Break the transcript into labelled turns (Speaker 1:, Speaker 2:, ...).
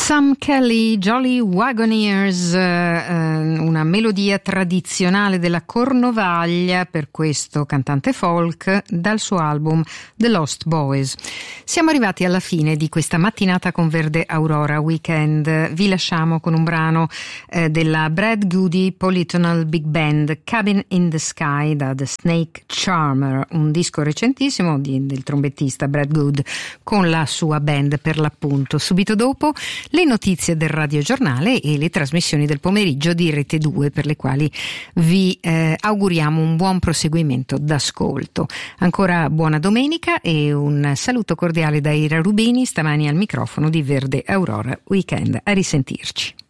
Speaker 1: Sam Kelly, Jolly Wagoneers, una melodia tradizionale della Cornovaglia per questo cantante folk dal suo album The Lost Boys. Siamo arrivati alla fine di questa mattinata con Verde Aurora Weekend. Vi lasciamo con un brano della Brad Goody Polytonal Big Band, Cabin in the Sky, da The Snake Charmer, un disco recentissimo del trombettista Brad Good con la sua band per l'appunto. Subito dopo le notizie del radiogiornale e le trasmissioni del pomeriggio di Rete 2, per le quali vi auguriamo un buon proseguimento d'ascolto. Ancora buona domenica e un saluto cordiale da Ira Rubini, stamani al microfono di Verde Aurora Weekend. A risentirci.